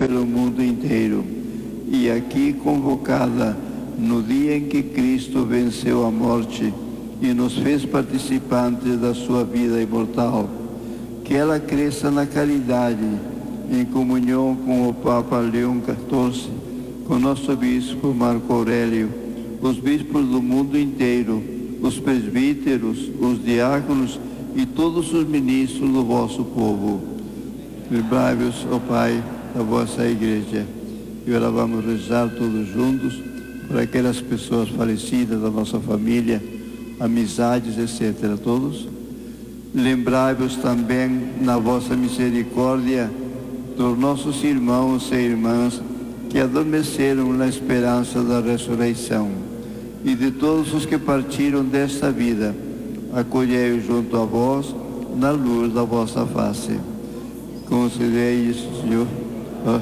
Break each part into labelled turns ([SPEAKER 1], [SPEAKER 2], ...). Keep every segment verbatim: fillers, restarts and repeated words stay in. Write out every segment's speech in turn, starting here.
[SPEAKER 1] pelo mundo inteiro. E aqui convocada no dia em que Cristo venceu a morte e nos fez participantes da sua vida imortal, que ela cresça na caridade, em comunhão com o Papa Leão quatorze, com nosso bispo Marco Aurélio, os bispos do mundo inteiro, os presbíteros, os diáconos e todos os ministros do vosso povo. Lembrai-vos, ó Pai, da vossa igreja. E agora vamos rezar todos juntos por aquelas pessoas falecidas da nossa família, amizades, etcétera. Todos. Lembrai-vos também, na vossa misericórdia, dos nossos irmãos e irmãs que adormeceram na esperança da ressurreição, e de todos os que partiram desta vida. Acolhei-os junto a vós, na luz da vossa face. Concedei isso, Senhor. Oh,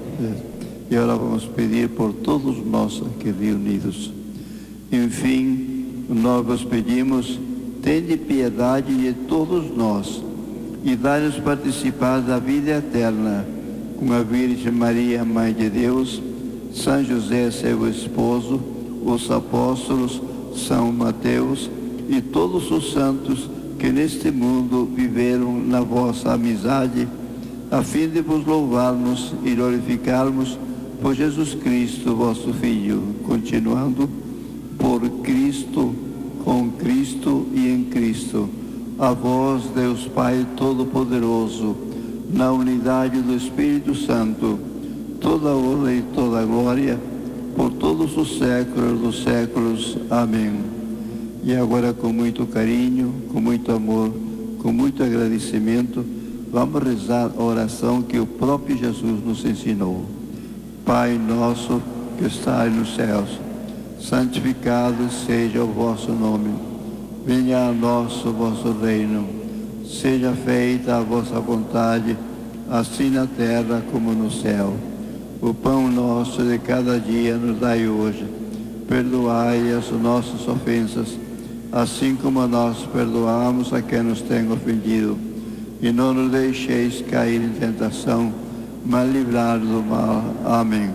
[SPEAKER 1] e agora vamos pedir por todos nós aqui reunidos. Enfim, nós vos pedimos, tende piedade de todos nós e dai-nos participar da vida eterna com a Virgem Maria, Mãe de Deus, São José, seu esposo, os apóstolos, São Mateus e todos os santos que neste mundo viveram na vossa amizade, a fim de vos louvarmos e glorificarmos por Jesus Cristo, vosso Filho, continuando por Cristo, com Cristo e em Cristo, a vós, Deus Pai Todo-Poderoso, na unidade do Espírito Santo, toda honra e toda glória, por todos os séculos dos séculos. Amém. E agora, com muito carinho, com muito amor, com muito agradecimento, vamos rezar a oração que o próprio Jesus nos ensinou. Pai nosso que estais nos céus, santificado seja o vosso nome. Venha a nós o vosso reino. Seja feita a vossa vontade, assim na terra como no céu. O pão nosso de cada dia nos dai hoje. Perdoai as nossas ofensas, assim como nós perdoamos a quem nos tem ofendido. E não nos deixeis cair em tentação, mas livrai-nos do mal. Amém.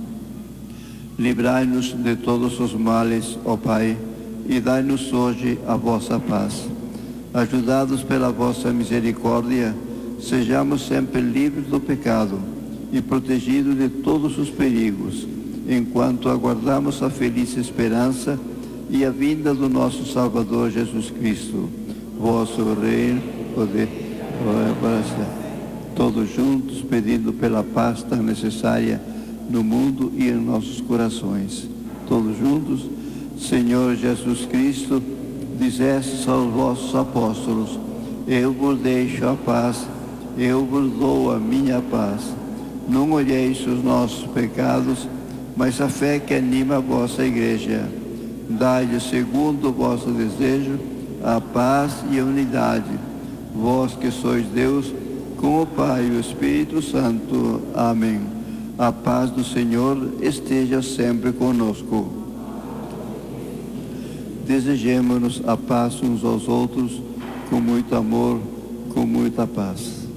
[SPEAKER 1] Livrai-nos de todos os males, ó Pai, e dai-nos hoje a vossa paz. Ajudados pela vossa misericórdia, sejamos sempre livres do pecado e protegidos de todos os perigos, enquanto aguardamos a feliz esperança e a vinda do nosso Salvador Jesus Cristo. Vosso reino, poder, glória para sempre. Todos juntos, pedindo pela paz tão necessária no mundo e em nossos corações. Todos juntos. Senhor Jesus Cristo, dizestes aos vossos apóstolos: eu vos deixo a paz, eu vos dou a minha paz. Não olheis os nossos pecados, mas a fé que anima a vossa igreja. Dai-lhe, segundo o vosso desejo, a paz e a unidade. Vós que sois Deus, com o Pai e o Espírito Santo. Amém. A paz do Senhor esteja sempre conosco. Desejemos-nos a paz uns aos outros, com muito amor, com muita paz.